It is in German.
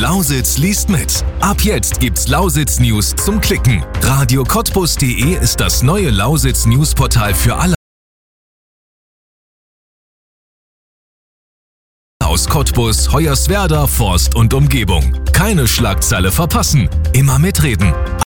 Lausitz liest mit. Ab jetzt gibt's Lausitz News zum Klicken. radiocottbus.de ist das neue Lausitz Newsportal für alle aus Cottbus, Hoyerswerda, Forst und Umgebung. Keine Schlagzeile verpassen. Immer mitreden.